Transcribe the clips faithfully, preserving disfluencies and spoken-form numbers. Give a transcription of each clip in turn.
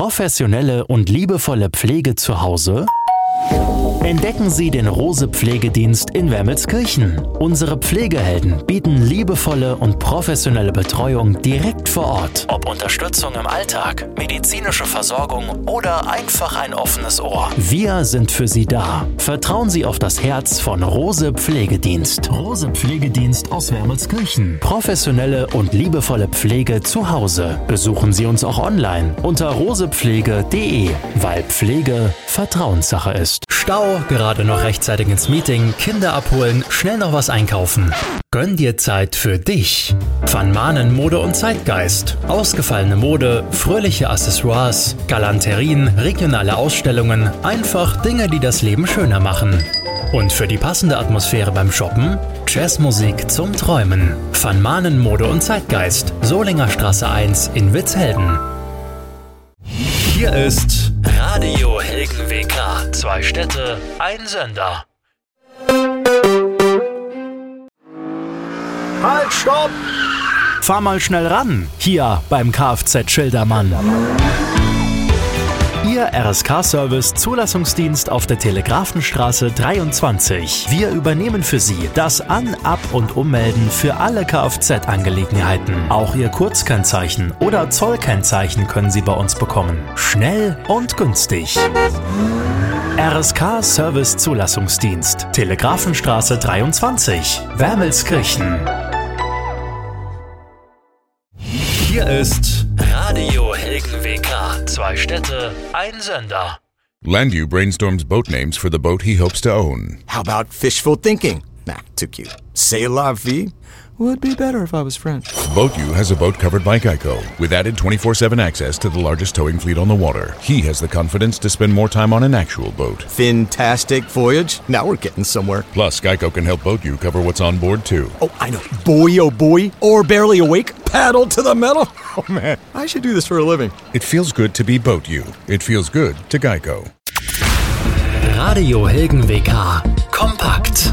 Professionelle und liebevolle Pflege zu Hause? Entdecken Sie den Rose Pflegedienst in Wermelskirchen. Unsere Pflegehelden bieten liebevolle und professionelle Betreuung direkt vor Ort. Ob Unterstützung im Alltag, medizinische Versorgung oder einfach ein offenes Ohr. Wir sind für Sie da. Vertrauen Sie auf das Herz von Rose Pflegedienst. Rose Pflegedienst aus Wermelskirchen. Professionelle und liebevolle Pflege zu Hause. Besuchen Sie uns auch online unter rosepflege punkt de, weil Pflege Vertrauenssache ist. Stau, gerade noch rechtzeitig ins Meeting, Kinder abholen, schnell noch was einkaufen. Gönn dir Zeit für dich. Van Maanen Mode und Zeitgeist. Ausgefallene Mode, fröhliche Accessoires, Galanterien, regionale Ausstellungen, einfach Dinge, die das Leben schöner machen. Und für die passende Atmosphäre beim Shoppen, Jazzmusik zum Träumen. Van Maanen Mode und Zeitgeist, Solinger Straße eins in Witzhelden. Hier ist Radio Hilgen W K. Zwei Städte, ein Sender. Halt, stopp! Fahr mal schnell ran, hier beim Kfz Schildermann. Ihr R S K-Service Zulassungsdienst auf der Telegrafenstraße dreiundzwanzig. Wir übernehmen für Sie das An-, Ab- und Ummelden für alle Kfz-Angelegenheiten. Auch Ihr Kurzkennzeichen oder Zollkennzeichen können Sie bei uns bekommen. Schnell und günstig. R S K-Service Zulassungsdienst. Telegrafenstraße dreiundzwanzig. Wermelskirchen. Hier ist Radio Hilgen W K. Zwei Städte, ein Sender. Landu brainstorms boat names for the boat he hopes to own. How about fishful thinking? Nah, too cute. C'est la vie? Would be better if I was French. BoatU has a boat covered by Geico, with added twenty-four seven access to the largest towing fleet on the water. He has the confidence to spend more time on an actual boat. Fantastic voyage. Now we're getting somewhere. Plus, Geico can help BoatU cover what's on board, too. Oh, I know. Boy, oh boy. Or barely awake. Paddle to the metal. Oh, man. I should do this for a living. It feels good to be BoatU. It feels good to Geico. Radio Hilgen W K. Kompakt.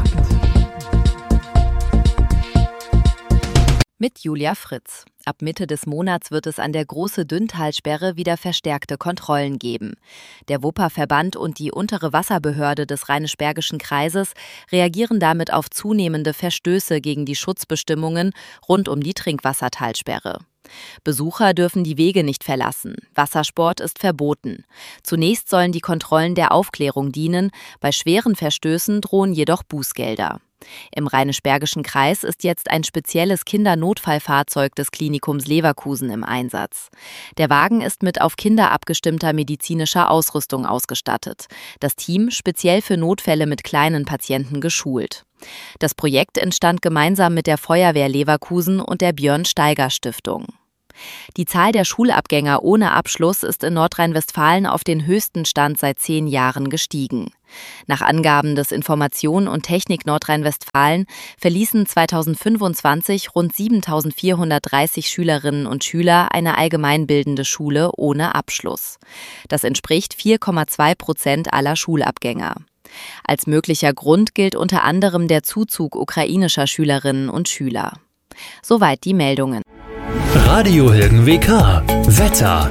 Mit Julia Fritz. Ab Mitte des Monats wird es an der Große-Dünntalsperre wieder verstärkte Kontrollen geben. Der Wupperverband und die untere Wasserbehörde des Rheinisch-Bergischen Kreises reagieren damit auf zunehmende Verstöße gegen die Schutzbestimmungen rund um die Trinkwassertalsperre. Besucher dürfen die Wege nicht verlassen. Wassersport ist verboten. Zunächst sollen die Kontrollen der Aufklärung dienen. Bei schweren Verstößen drohen jedoch Bußgelder. Im Rheinisch-Bergischen Kreis ist jetzt ein spezielles Kindernotfallfahrzeug des Klinikums Leverkusen im Einsatz. Der Wagen ist mit auf Kinder abgestimmter medizinischer Ausrüstung ausgestattet. Das Team speziell für Notfälle mit kleinen Patienten geschult. Das Projekt entstand gemeinsam mit der Feuerwehr Leverkusen und der Björn-Steiger-Stiftung. Die Zahl der Schulabgänger ohne Abschluss ist in Nordrhein-Westfalen auf den höchsten Stand seit zehn Jahren gestiegen. Nach Angaben des Information und Technik Nordrhein-Westfalen verließen zweitausendfünfundzwanzig rund siebentausendvierhundertdreißig Schülerinnen und Schüler eine allgemeinbildende Schule ohne Abschluss. Das entspricht vier Komma zwei Prozent aller Schulabgänger. Als möglicher Grund gilt unter anderem der Zuzug ukrainischer Schülerinnen und Schüler. Soweit die Meldungen. Radio Hilgen W K. Wetter.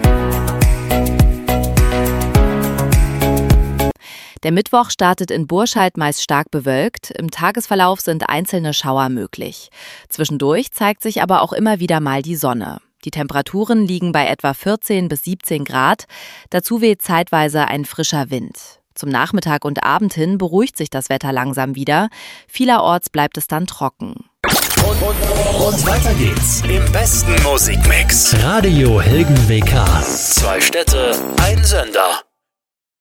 Der Mittwoch startet in Burscheid meist stark bewölkt. Im Tagesverlauf sind einzelne Schauer möglich. Zwischendurch zeigt sich aber auch immer wieder mal die Sonne. Die Temperaturen liegen bei etwa vierzehn bis siebzehn Grad. Dazu weht zeitweise ein frischer Wind. Zum Nachmittag und Abend hin beruhigt sich das Wetter langsam wieder. Vielerorts bleibt es dann trocken. Und, und, und weiter geht's im besten Musikmix. Radio Hilgen W K. Zwei Städte, ein Sender.